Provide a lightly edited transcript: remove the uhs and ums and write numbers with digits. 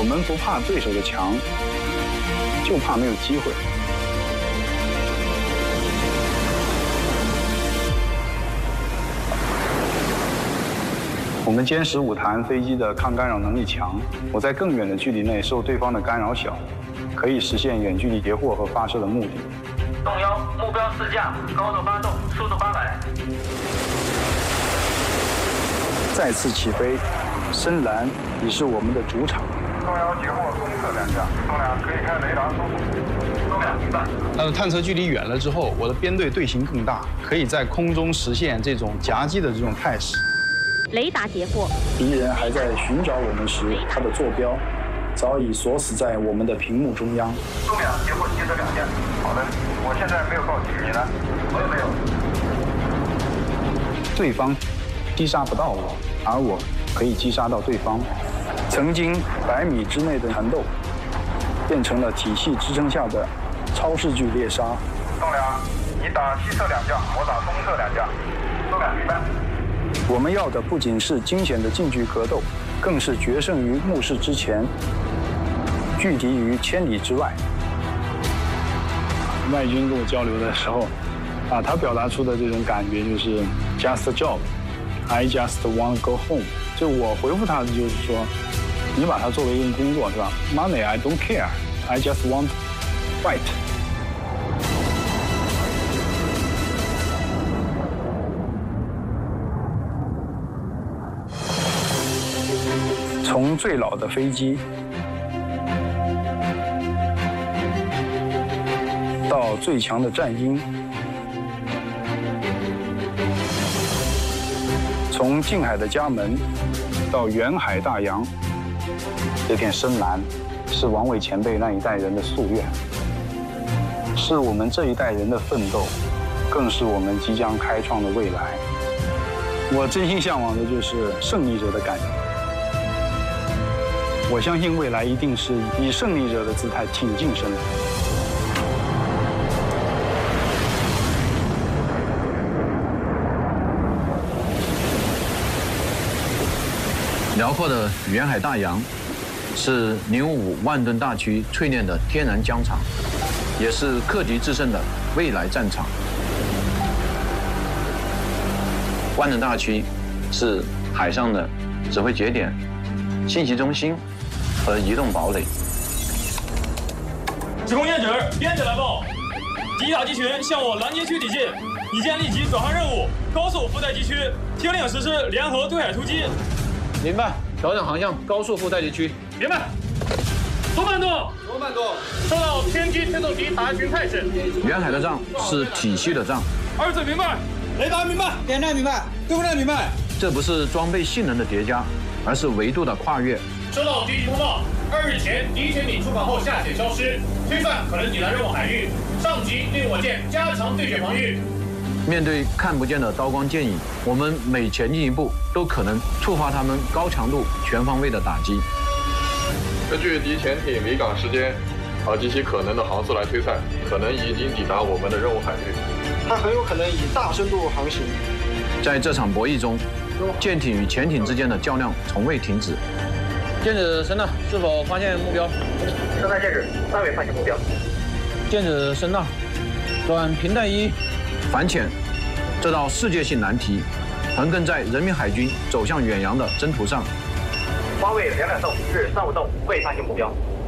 我们不怕对手的强，就怕没有机会。我们歼15弹飞机的抗干扰能力强，我在更远的距离内受对方的干扰小，可以实现远距离截获和发射的目的。 动幺，目标4架，高度发动，速度800。 再次起飞，深蓝已是我们的主场。 动幺截获东侧2架，动2可以开雷达搜索。 动2明白。 它的探测距离远了之后，我的编队队形更大，可以在空中实现这种夹击的这种态势。 雷达截获。 敌人还在寻找我们时，他的坐标早已锁死在我们的屏幕中央。 动2截获汽车2架。好的，我现在没有报警，你呢？ 我也没有。 对方击杀不到我，而我可以击杀到对方。曾经100米之内的缠斗，变成了体系支撑下的超视距猎杀。 动2，你打西侧2架，我打东侧2架。 动2明白。 我们要的不仅是惊险的近距格斗，更是决胜于目视之前，拒敌于千里之外。外军跟我交流的时候，他表达出的这种感觉就是 just a job, I just want to go home。就我回复他的就是说，你把它作为一个工作是吧 ？Money I don't care, I just want to fight。从最老的飞机到最强的战鹰，从近海的家门到远海大洋，这片深蓝是王伟前辈那一代人的夙愿，是我们这一代人的奋斗，更是我们即将开创的未来。我真心向往的就是胜利者的感觉。我相信未来一定是以胜利者的姿态挺进生活。 辽阔的远海大洋，是055万吨大驱淬炼的天然疆场，也是克敌制胜的未来战场。万吨大驱是海上的指挥节点、信息中心和移动堡垒。 指挥验指，编者来报，敌塔机群向我拦截区抵近，已见立即转换任务，高速覆盖机区，听令实施联合对海突击。 明白，调整航向，高速覆盖地区。 明白。多慢动，收到天机推动敌塔群态势。 远海的仗是体系的仗。 二字明白，雷达明白， 点站明白，对空站明白。 这不是装备性能的叠加，而是维度的跨越。 收到敌机通报，2日前敌潜艇出港后下潜消失，推算可能抵达任务海域。上级令我舰加强对潜防御。 面对看不见的刀光剑影，我们每前进一步都可能触发他们高强度、全方位的打击。 根据敌潜艇离港时间及其可能的航速来推算，可能已经抵达我们的任务海域。 它很有可能以大深度航行。 在这场博弈中，舰艇与潜艇之间的较量从未停止。舰指声呐，是否发现目标？ 生态舰指，尚未发现目标。 舰指声呐，转平带1。反潜这道世界性难题，横亘在人民海军走向远洋的征途上。 方位2两洞至3-5洞，未发现目标。